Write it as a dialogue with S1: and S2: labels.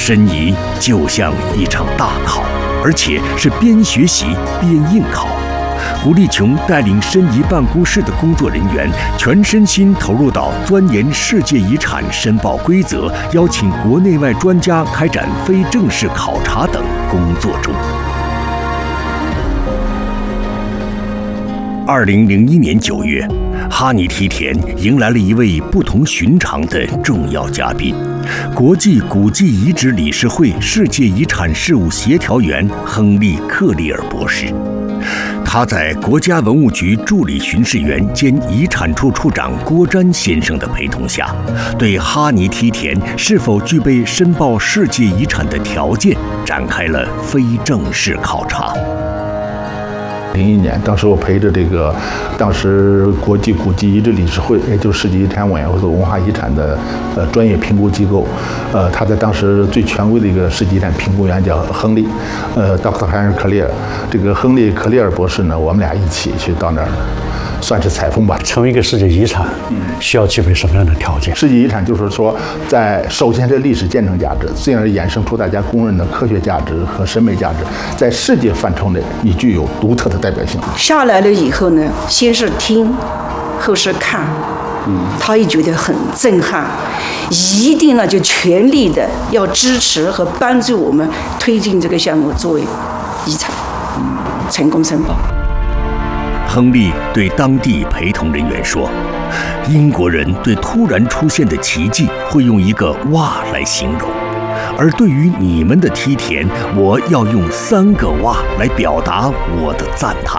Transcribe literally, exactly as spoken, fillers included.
S1: 申遗就像一场大考，而且是边学习边应考。胡立琼带领申遗办公室的工作人员全身心投入到钻研世界遗产申报规则、邀请国内外专家开展非正式考察等工作中。二零零一年九月，哈尼梯田迎来了一位不同寻常的重要嘉宾——国际古迹遗址理事会世界遗产事务协调员亨利·克利尔博士。他在国家文物局助理巡视员兼遗产处处长郭瞻先生的陪同下，对哈尼梯田是否具备申报世界遗产的条件展开了非正式考察。
S2: 零一年，当时我陪着这个当时国际古迹遗址理事会，也就是世界遗产委员会的文化遗产的呃专业评估机构，呃，他在当时最权威的一个世界遗产评估员叫亨利，呃 ，Doctor Henry Clear， 这个亨利·克利尔博士呢，我们俩一起去到那儿，算是采风吧。
S3: 成为一个世界遗产，需要具备什么样的条件？
S2: 世界遗产就是说，在首先是历史见证价值，进而衍生出大家公认的科学价值和审美价值，在世界范畴内你具有独特的代表性。
S4: 下来了以后呢，先是听，后是看，嗯，他也觉得很震撼，一定呢就全力的要支持和帮助我们推进这个项目作为遗产，嗯，成功申报。
S1: 亨利对当地陪同人员说：“英国人对突然出现的奇迹会用一个‘哇’来形容，而对于你们的梯田，我要用三个‘哇’来表达我的赞叹。”